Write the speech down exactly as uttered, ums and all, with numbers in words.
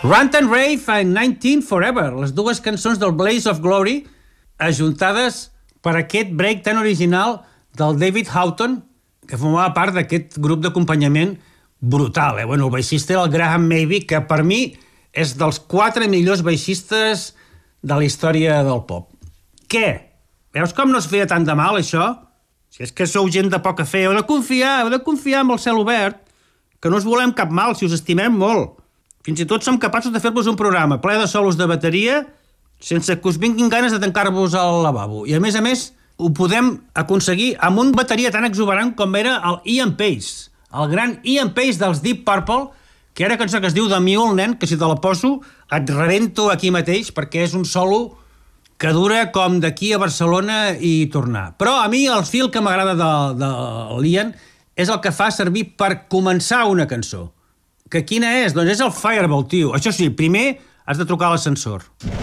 Rant and Rave i nineteen Forever, les dues cançons del Blaze of Glory, ajuntades per aquest break tan original del David Houghton, que formava part d'aquest grup d'acompanyament brutal. Eh? Bueno, el baixista era el Graham Maby, que per mi és dels quatre millors baixistes de la història del pop. Què? Veus com no es feia tant de mal, això? Si és que sou gent de poca fe, heu de confiar, heu de confiar en el cel obert, que no us volem cap mal, si us estimem molt. Fins i tot som capaços de fer-vos un programa ple de solos de bateria sense que us vinguin ganes de tancar-vos al lavabo. I a més a més, ho podem aconseguir amb un bateria tan exuberant com era el Ian Pace, el gran Ian Pace dels Deep Purple, que era una cançó que es diu The Mule, nen, que si te la poso et rebento aquí mateix perquè és un solo que dura com d'aquí a Barcelona i tornar. Però a mi el fil que m'agrada de, de l'Ian és el que fa servir per començar una cançó. Que quina és? Doncs és el Fireball, tio. Això sí, primer has de trucar a l'ascensor.